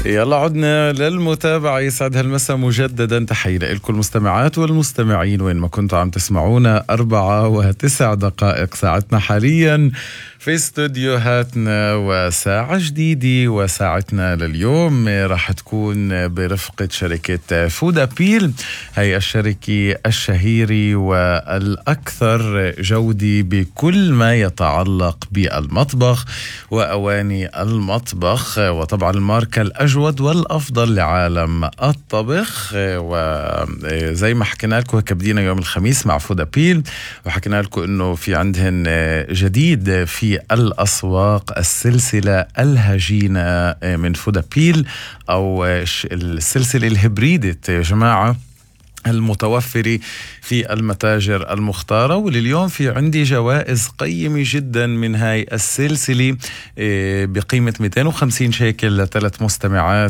يلا عدنا للمتابعة. يسعد هالمساء مجددا، تحية لكم المستمعات والمستمعين وين ما كنتوا عم تسمعونا. 4:09 ساعتنا حاليا في استوديوهاتنا، وساعة جديدة وساعتنا لليوم راح تكون برفقة شركة فودابيل. هي الشركة الشهيرة والأكثر جودة بكل ما يتعلق بالمطبخ وأواني المطبخ، وطبعا الماركة الأجود والأفضل لعالم الطبخ. وزي ما حكينا لكم هيك بدينا يوم الخميس مع فودابيل، وحكينا لكم إنه في عندهن جديد في الأسواق، السلسلة الهجينة من فودابيل أو السلسلة الهبريدة يا جماعة المتوفرة في المتاجر المختارة. ولليوم في عندي جوائز قيمة جدا من هاي السلسلة بقيمة 250 شيكل ل3 مستمعات